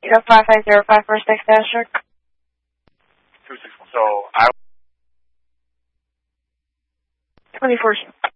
5505 First Text Dasher. 261. So I 24.